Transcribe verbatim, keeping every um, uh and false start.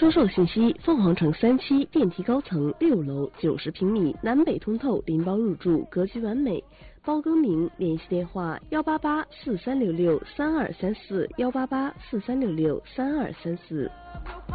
销售信息：凤凰城三期电梯高层六楼九十平米，南北通透，拎包入住，格局完美。包更名，联系电话：幺八八四三六六三二三四，幺八八四三六六三二三四。